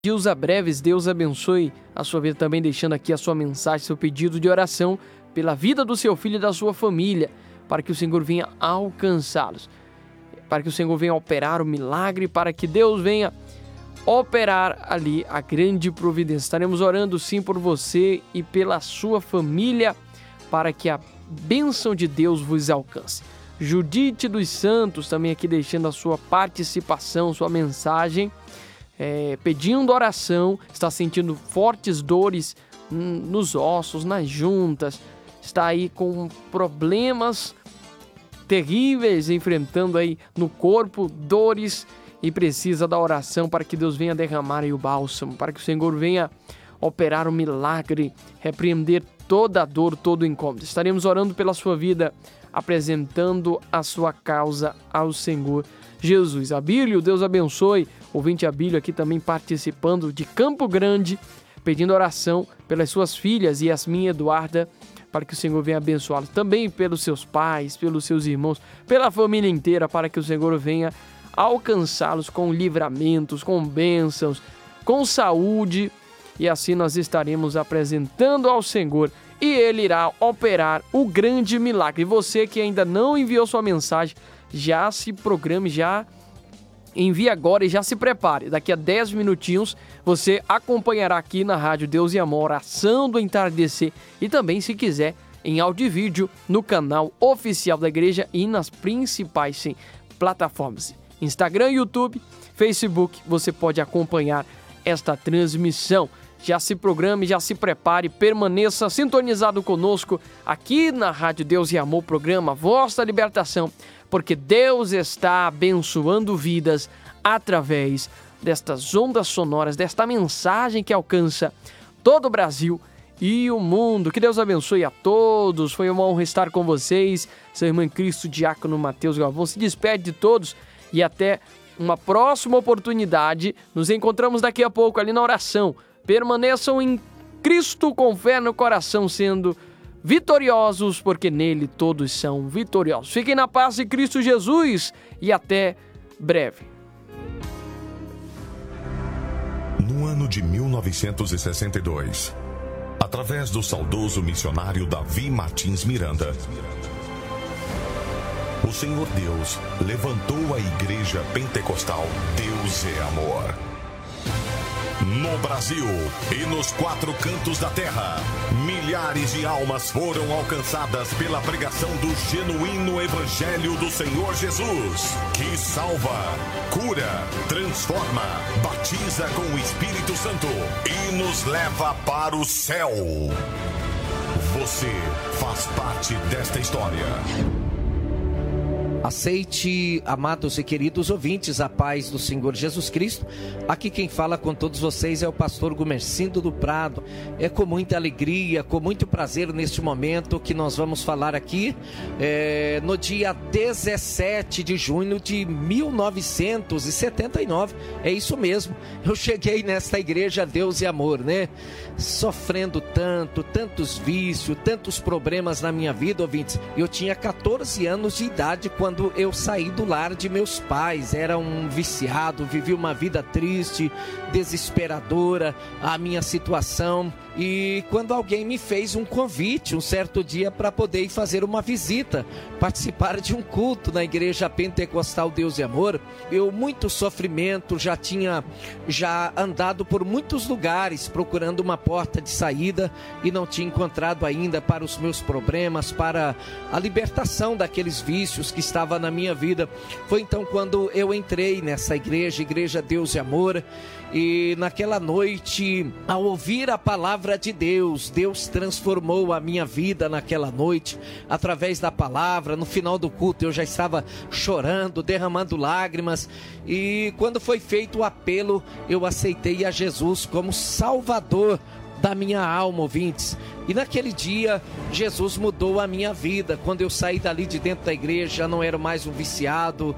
Gilza Breves, Deus abençoe a sua vida também, deixando aqui a sua mensagem, seu pedido de oração pela vida do seu filho e da sua família, para que o Senhor venha alcançá-los, para que o Senhor venha operar o milagre, para que Deus venha operar ali a grande providência. Estaremos orando sim por você e pela sua família, para que a bênção de Deus vos alcance. Judite dos Santos também aqui deixando a sua participação, sua mensagem, pedindo oração, está sentindo fortes dores nos ossos, nas juntas, está aí com problemas terríveis, enfrentando aí no corpo dores e precisa da oração para que Deus venha derramar aí o bálsamo, para que o Senhor venha operar o milagre, repreender toda a dor, todo o incômodo. Estaremos orando pela sua vida, apresentando a sua causa ao Senhor Jesus. Abílio, Deus abençoe. Ouvinte Abílio aqui também participando de Campo Grande, pedindo oração pelas suas filhas, Yasmin e Eduarda, para que o Senhor venha abençoá-los. Também pelos seus pais, pelos seus irmãos, pela família inteira, para que o Senhor venha alcançá-los com livramentos, com bênçãos, com saúde. E assim nós estaremos apresentando ao Senhor e Ele irá operar o grande milagre. E você que ainda não enviou sua mensagem, já se programe, já envie agora e já se prepare. Daqui a 10 minutinhos você acompanhará aqui na Rádio Deus e Amor, Oração do Entardecer, e também, se quiser, em áudio e vídeo no canal oficial da igreja e nas principais plataformas. Instagram, YouTube, Facebook, você pode acompanhar esta transmissão. Já se programe, já se prepare, permaneça sintonizado conosco aqui na Rádio Deus e Amor, programa Voz da Libertação, porque Deus está abençoando vidas através destas ondas sonoras, desta mensagem que alcança todo o Brasil e o mundo. Que Deus abençoe a todos. Foi uma honra estar com vocês. Seu irmão em Cristo, Diácono Mateus Galvão, se despede de todos e até uma próxima oportunidade. Nos encontramos daqui a pouco ali na oração. Permaneçam em Cristo com fé no coração, sendo vitoriosos, porque nele todos são vitoriosos. Fiquem na paz de Cristo Jesus e até breve. No ano de 1962, através do saudoso missionário Davi Martins Miranda, o Senhor Deus levantou a Igreja Pentecostal Deus é Amor. No Brasil e nos 4 cantos da terra, milhares de almas foram alcançadas pela pregação do genuíno Evangelho do Senhor Jesus, que salva, cura, transforma, batiza com o Espírito Santo e nos leva para o céu. Você faz parte desta história. Aceite, amados e queridos ouvintes, a paz do Senhor Jesus Cristo. Aqui quem fala com todos vocês é o pastor Gumercindo do Prado. É com muita alegria, com muito prazer neste momento que nós vamos falar aqui no dia 17 de junho de 1979. É isso mesmo, eu cheguei nesta igreja Deus e Amor, né? Sofrendo tantos vícios, tantos problemas na minha vida, ouvintes. Eu tinha 14 anos de idade quando eu saí do lar de meus pais. Era um viciado, vivi uma vida triste, desesperadora, a minha situação. E quando alguém me fez um convite, um certo dia, para poder ir fazer uma visita, participar de um culto na Igreja Pentecostal Deus e Amor, eu, muito sofrimento, já tinha andado por muitos lugares procurando uma porta de saída e não tinha encontrado ainda para os meus problemas, para a libertação daqueles vícios que estavam na minha vida. Foi então quando eu entrei nessa Igreja Deus e Amor. E naquela noite, ao ouvir a palavra de Deus, Deus transformou a minha vida naquela noite, através da palavra. No final do culto eu já estava chorando, derramando lágrimas, e quando foi feito o apelo, eu aceitei a Jesus como Salvador da minha alma, ouvintes. E naquele dia, Jesus mudou a minha vida. Quando eu saí dali de dentro da igreja, já não era mais um viciado,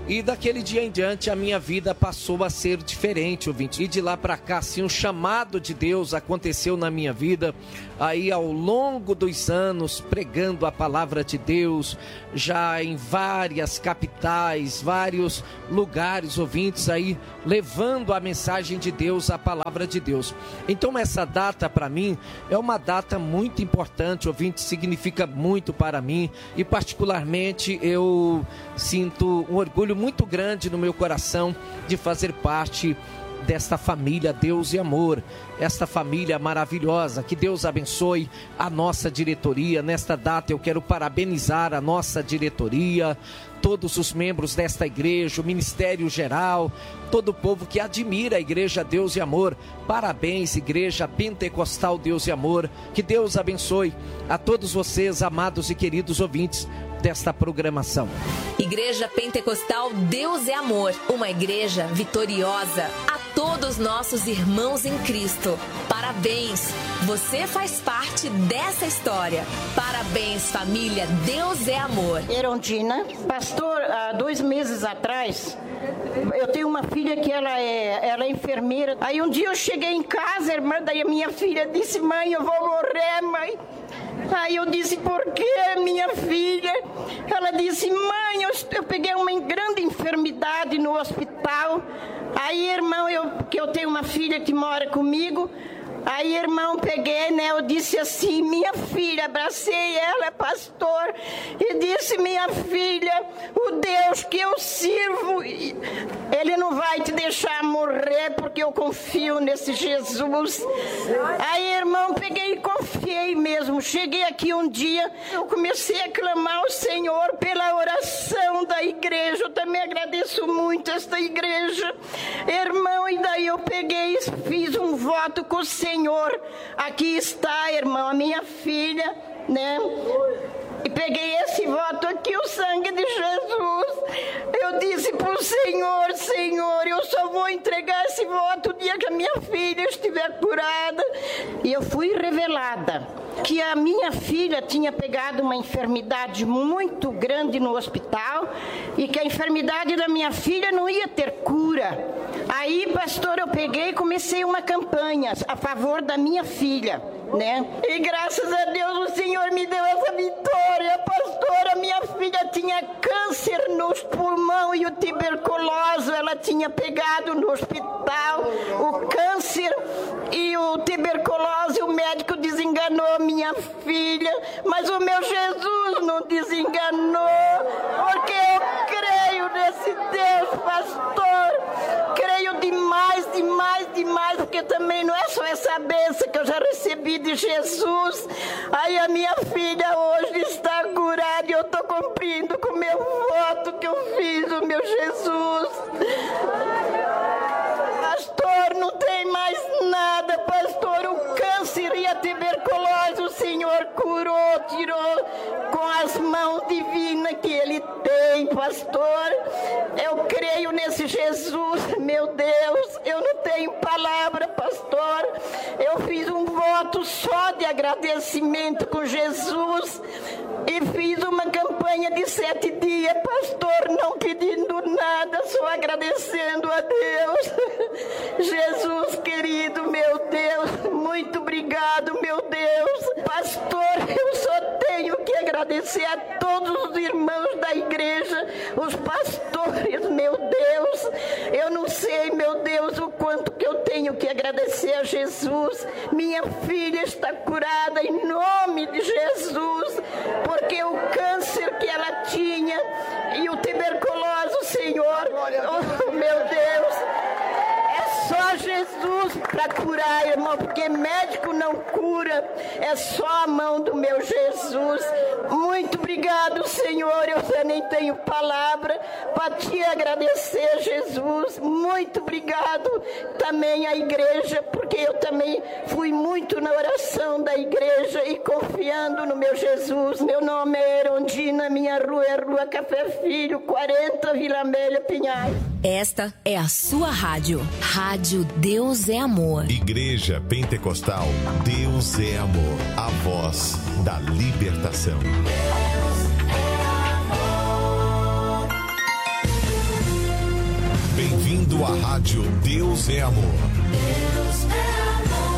E daquele dia em diante a minha vida passou a ser diferente, ouvinte. E de lá para cá, assim, um chamado de Deus aconteceu na minha vida. Aí ao longo dos anos, pregando a palavra de Deus, já em várias capitais, vários lugares, ouvintes, aí levando a mensagem de Deus, a palavra de Deus. Então essa data para mim é uma data muito importante, ouvinte, significa muito para mim. E particularmente eu sinto um orgulho muito grande no meu coração de fazer parte desta família Deus e Amor, esta família maravilhosa. Que Deus abençoe a nossa diretoria. Nesta data eu quero parabenizar a nossa diretoria, todos os membros desta igreja, o Ministério Geral, todo o povo que admira a Igreja Deus e Amor. Parabéns, Igreja Pentecostal Deus e Amor. Que Deus abençoe a todos vocês, amados e queridos ouvintes desta programação. Igreja Pentecostal Deus é Amor, uma igreja vitoriosa. A todos nossos irmãos em Cristo, parabéns! Você faz parte dessa história. Parabéns, família Deus é Amor. Erondina, pastor, há 2 meses atrás, eu tenho uma filha que ela é enfermeira. Aí um dia eu cheguei em casa, irmã, daí a minha filha disse: mãe, eu vou morrer, mãe. Aí eu disse: por que, minha filha? Ela disse: mãe, eu peguei uma grande enfermidade no hospital. Aí, irmão, eu tenho uma filha que mora comigo. Aí, irmão, peguei, né, eu disse assim: minha filha, abracei ela, pastor, e disse: minha filha, o Deus que eu sirvo, Ele não vai te deixar morrer, porque eu confio nesse Jesus. Aí, irmão, peguei e confiei mesmo. Cheguei aqui um dia, eu comecei a clamar ao Senhor pela oração da igreja. Eu também agradeço muito esta igreja, irmão, e daí eu peguei e fiz um voto com o Senhor. Aqui está, irmão, a minha filha, né? E peguei esse voto aqui, o sangue de Jesus. Eu disse para o Senhor: Senhor, eu só vou entregar esse voto o dia que a minha filha estiver curada. E eu fui revelada que a minha filha tinha pegado uma enfermidade muito grande no hospital e que a enfermidade da minha filha não ia ter cura. Aí, pastor, eu peguei e comecei uma campanha a favor da minha filha, né? E graças a Deus o Senhor me deu essa vitória, pastor. A minha filha tinha câncer nos pulmões e o tuberculose ela tinha pegado no hospital. O câncer e o tuberculose, o médico desenganou minha filha, mas o meu Jesus não desenganou, porque eu creio nesse Deus, pastor. Creio demais, demais, demais, porque também não é só essa bênção que eu já recebi de Jesus. Aí a minha filha hoje está curada e eu estou cumprindo com o meu voto que eu fiz, o meu Jesus. Pastor, não tem mais nada, pastor. O câncer e a tuberculose o Senhor curou, tirou com as mãos divinas que Ele tem, pastor. Eu creio nesse Jesus, meu Deus. Eu não tenho palavra, pastor. Eu fiz um voto só de agradecimento com Jesus e fiz uma campanha de 7 dias, pastor, não pedindo nada, só agradecendo a Deus. Jesus querido, meu Deus, muito obrigado, meu Deus. Pastor, eu só tenho que agradecer a todos os irmãos da igreja, os pastores, meu Deus. Eu não sei, meu Deus, o quanto que eu tenho que agradecer a Jesus. Minha filha está curada em nome de Jesus, porque o câncer que ela tinha e o tuberculose, o Senhor, oh, meu Deus, é só Jesus para curar, irmão, porque médico não cura, é só a mão do meu Jesus. Muito obrigado, Senhor, eu já nem tenho palavra para te agradecer, Jesus. Muito obrigado também à igreja, porque eu também fui muito na oração da igreja e confiando no meu Jesus. Meu nome é Erondina, minha rua é Rua Café Filho, 40, Vila Amélia, Pinhais. Esta é a sua rádio. Rádio Deus é Amor. Igreja Pentecostal Deus é Amor. A voz da libertação. ouvindo a rádio Deus é Amor. Deus é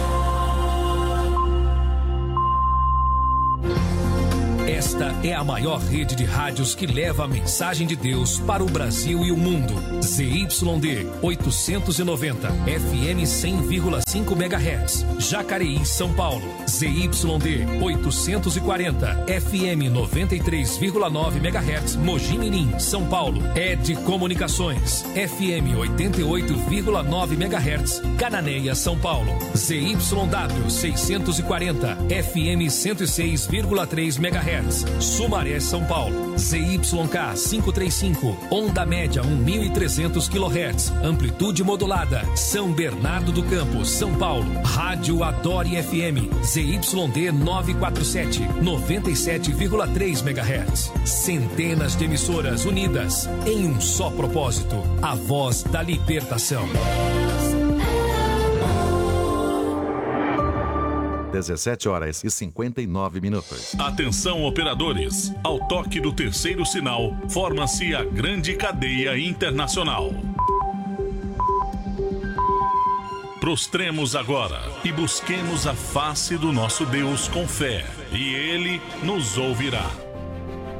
Esta é a maior rede de rádios que leva a mensagem de Deus para o Brasil e o mundo. ZYD 890, FM 100,5 MHz, Jacareí, São Paulo. ZYD 840, FM 93,9 MHz, Mogi Mirim, São Paulo. ED Comunicações, FM 88,9 MHz, Cananéia, São Paulo. ZYW 640, FM 106,3 MHz, Sumaré, São Paulo. ZYK 535, onda média 1.300 kHz, amplitude modulada, São Bernardo do Campo, São Paulo. Rádio Adore FM, ZYD 947, 97,3 MHz. Centenas de emissoras unidas em um só propósito, a voz da libertação. 17h59. Atenção, operadores. Ao toque do terceiro sinal, forma-se a grande cadeia internacional. Prostremos agora e busquemos a face do nosso Deus com fé, e Ele nos ouvirá.